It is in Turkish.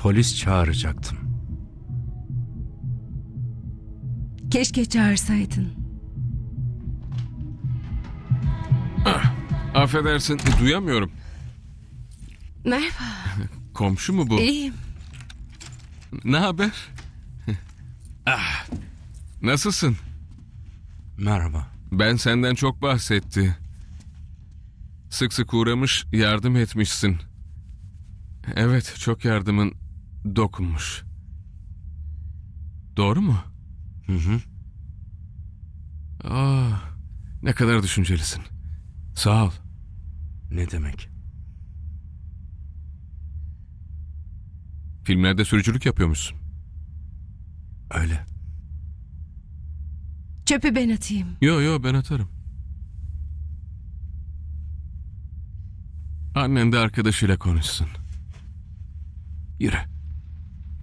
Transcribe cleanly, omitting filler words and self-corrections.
polis çağıracaktım. Keşke çağırsaydın. Affedersin, duyamıyorum. Merhaba. Komşu mu bu? İyiyim. Ne haber? Nasılsın? Merhaba. Ben senden çok bahsetti. Sık sık uğramış, yardım etmişsin. Evet, çok yardımın dokunmuş. Doğru mu? Hı hı. Ne kadar düşüncelisin. Sağ ol. Ne demek? Filmlerde sürücülük yapıyormuşsun. Öyle. Çöpü ben atayım. Yo ben atarım. Annen de arkadaşıyla konuşsun. Yürü.